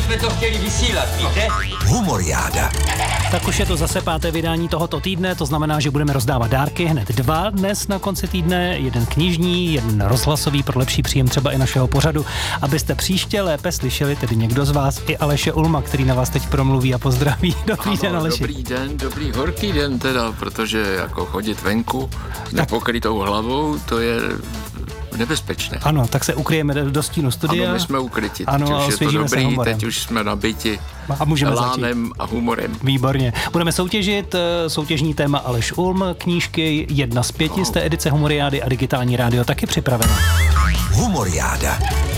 jsme to chtěli vysílat, víte? Humoriáda. Tak už je to zase 5. vydání tohoto týdne, to znamená, že budeme rozdávat dárky, hned 2 dnes na konci týdne, jeden knižní, jeden rozhlasový pro lepší příjem třeba i našeho pořadu, abyste příště lépe slyšeli, tedy někdo z vás, i Aleše Ulma, který na vás teď promluví a pozdraví. Dobrý den, Aleši. Dobrý den, dobrý horký den teda, protože jako chodit venku s nepokrytou hlavou, to je nebezpečné. Ano, tak se ukryjeme do stínu studia. Ano, my jsme ukryti, ano, teď už je to dobrý, teď už jsme nabiti lánem a humorem. Výborně. Budeme soutěžit, soutěžní téma Aleš Ulm, knížky 1 z 5 z té edice Humoriády a digitální rádio taky připraveno. Humoriáda.